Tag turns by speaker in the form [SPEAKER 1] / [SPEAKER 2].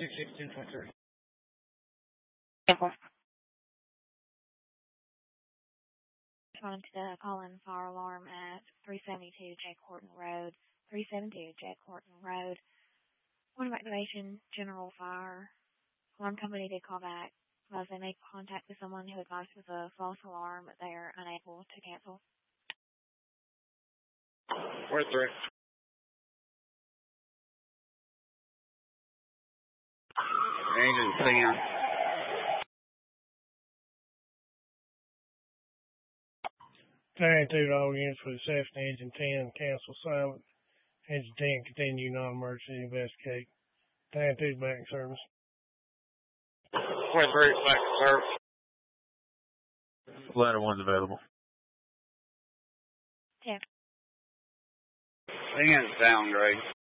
[SPEAKER 1] 262.3.
[SPEAKER 2] Responding to the call-in fire alarm at 372 Jack Horton Road. 372 Jack Horton Road. Point of activation, general fire. Alarm company did call back. As they made contact with someone who advised it was a false alarm, but they are unable to cancel.
[SPEAKER 1] Where 3? Engine 10.
[SPEAKER 3] Carrying through all units for the Cessna Engine 10, cancel silent. Engine 10, continue non-emergency investigate. Carrying through back in service.
[SPEAKER 1] 23, back in service.
[SPEAKER 4] Ladder 1's available.
[SPEAKER 2] 10.
[SPEAKER 1] Engine's down, Greg.